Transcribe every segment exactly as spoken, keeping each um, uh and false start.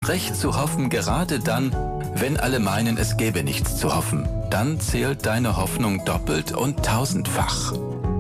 Recht zu hoffen gerade dann, wenn alle meinen, es gäbe nichts zu hoffen. Dann zählt deine Hoffnung doppelt und tausendfach.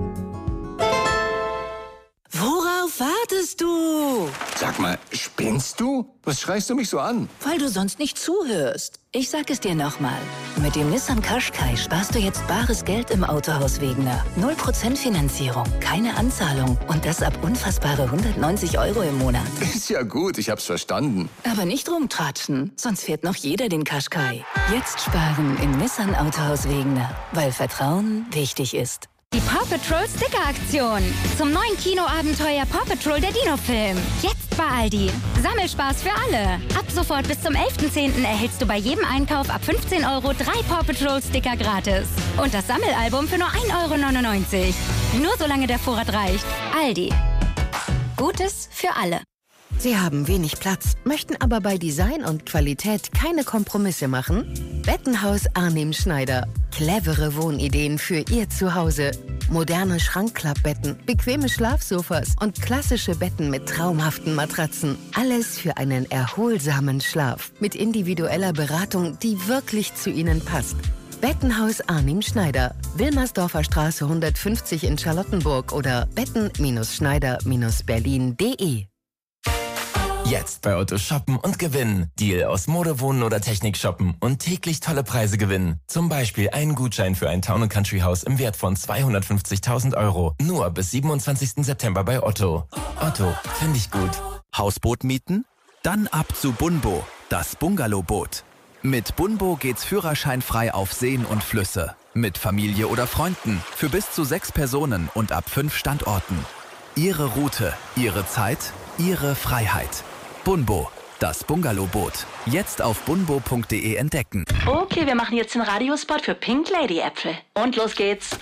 Worauf wartest du? Sag mal, spinnst du? Was schreist du mich so an? Weil du sonst nicht zuhörst. Ich sag es dir nochmal. Mit dem Nissan Qashqai sparst du jetzt bares Geld im Autohaus Wegener. null Prozent Finanzierung, keine Anzahlung und das ab unfassbare hundertneunzig Euro im Monat. Ist ja gut, ich hab's verstanden. Aber nicht rumtratschen, sonst fährt noch jeder den Qashqai. Jetzt sparen im Nissan Autohaus Wegener, weil Vertrauen wichtig ist. Die Paw Patrol Sticker-Aktion. Zum neuen Kinoabenteuer Paw Patrol der Dino-Film. Jetzt bei Aldi. Sammelspaß für alle. Ab sofort bis zum elften zehnten erhältst du bei jedem Einkauf ab fünfzehn Euro drei Paw Patrol Sticker gratis. Und das Sammelalbum für nur ein Euro neunundneunzig. Nur solange der Vorrat reicht. Aldi. Gutes für alle. Sie haben wenig Platz, möchten aber bei Design und Qualität keine Kompromisse machen? Bettenhaus Arnim Schneider. Clevere Wohnideen für Ihr Zuhause. Moderne Schrankklappbetten, bequeme Schlafsofas und klassische Betten mit traumhaften Matratzen. Alles für einen erholsamen Schlaf. Mit individueller Beratung, die wirklich zu Ihnen passt. Bettenhaus Arnim Schneider. Wilmersdorfer Straße hundertfünfzig in Charlottenburg oder betten Schneider Berlin punkt de. Jetzt bei Otto shoppen und gewinnen. Deal aus Mode, Wohnen oder Technik shoppen und täglich tolle Preise gewinnen. Zum Beispiel einen Gutschein für ein Town and Country Haus im Wert von zweihundertfünfzigtausend Euro. Nur bis siebenundzwanzigsten September bei Otto. Otto, finde ich gut. Hausboot mieten? Dann ab zu Bunbo, das Bungalowboot. Mit Bunbo geht's führerscheinfrei auf Seen und Flüsse. Mit Familie oder Freunden. Für bis zu sechs Personen und ab fünf Standorten. Ihre Route, Ihre Zeit, Ihre Freiheit. Bunbo, das Bungalowboot. Jetzt auf bunbo punkt de entdecken. Okay, wir machen jetzt den Radiospot für Pink Lady Äpfel. Und los geht's.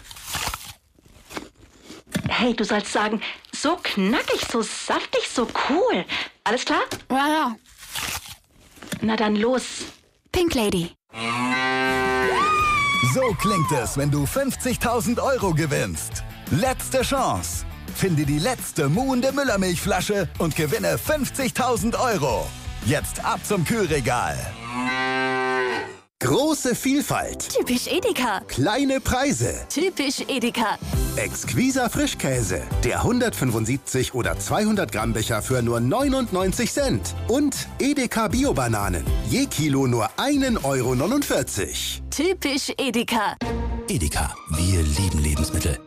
Hey, du sollst sagen, so knackig, so saftig, so cool. Alles klar? Ja, ja. Na dann los. Pink Lady. So klingt es, wenn du fünfzigtausend Euro gewinnst. Letzte Chance. Finde die letzte muhende Müllermilchflasche und gewinne fünfzigtausend Euro. Jetzt ab zum Kühlregal. Große Vielfalt. Typisch Edeka. Kleine Preise. Typisch Edeka. Exquiser Frischkäse. Der hundertfünfundsiebzig oder zweihundert Gramm Becher für nur neunundneunzig Cent. Und Edeka Bio-Bananen. Je Kilo nur ein Euro neunundvierzig. Typisch Edeka. Edeka, wir lieben Lebensmittel.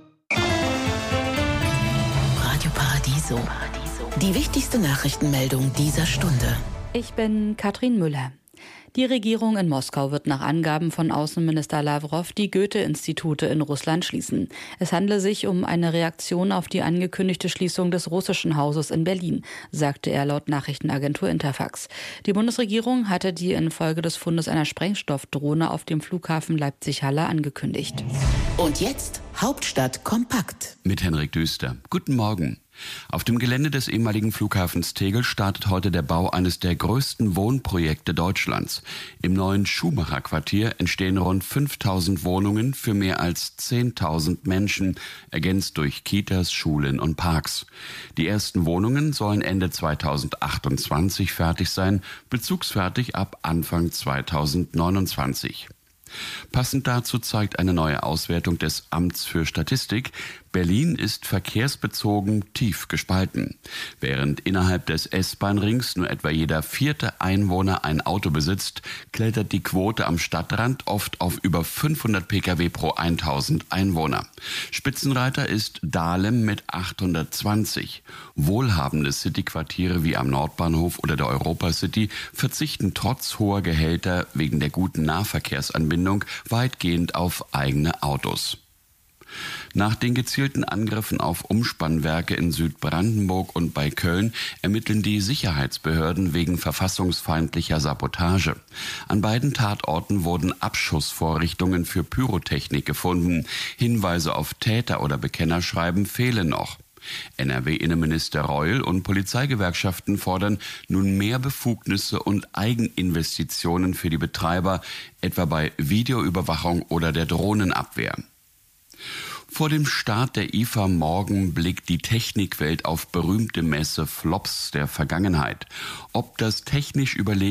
Paradiso. Die wichtigste Nachrichtenmeldung dieser Stunde. Ich bin Katrin Müller. Die Regierung in Moskau wird nach Angaben von Außenminister Lawrow die Goethe-Institute in Russland schließen. Es handle sich um eine Reaktion auf die angekündigte Schließung des russischen Hauses in Berlin, sagte er laut Nachrichtenagentur Interfax. Die Bundesregierung hatte die infolge des Fundes einer Sprengstoffdrohne auf dem Flughafen Leipzig-Halle angekündigt. Und jetzt Hauptstadt kompakt. Mit Henrik Düster. Guten Morgen. Auf dem Gelände des ehemaligen Flughafens Tegel startet heute der Bau eines der größten Wohnprojekte Deutschlands. Im neuen Schumacher-Quartier entstehen rund fünftausend Wohnungen für mehr als zehntausend Menschen, ergänzt durch Kitas, Schulen und Parks. Die ersten Wohnungen sollen Ende zweitausendachtundzwanzig fertig sein, bezugsfertig ab Anfang zweitausendneunundzwanzig. Passend dazu zeigt eine neue Auswertung des Amts für Statistik, Berlin ist verkehrsbezogen tief gespalten. Während innerhalb des S-Bahn-Rings nur etwa jeder vierte Einwohner ein Auto besitzt, klettert die Quote am Stadtrand oft auf über fünfhundert Pkw pro tausend Einwohner. Spitzenreiter ist Dahlem mit achthundertzwanzig. Wohlhabende Cityquartiere wie am Nordbahnhof oder der Europa City verzichten trotz hoher Gehälter wegen der guten Nahverkehrsanbindung weitgehend auf eigene Autos. Nach den gezielten Angriffen auf Umspannwerke in Südbrandenburg und bei Köln ermitteln die Sicherheitsbehörden wegen verfassungsfeindlicher Sabotage. An beiden Tatorten wurden Abschussvorrichtungen für Pyrotechnik gefunden. Hinweise auf Täter oder Bekennerschreiben fehlen noch. N R W-Innenminister Reul und Polizeigewerkschaften fordern nun mehr Befugnisse und Eigeninvestitionen für die Betreiber, etwa bei Videoüberwachung oder der Drohnenabwehr. Vor dem Start der I F A morgen blickt die Technikwelt auf berühmte Messe-Flops der Vergangenheit. Ob das technisch überlegen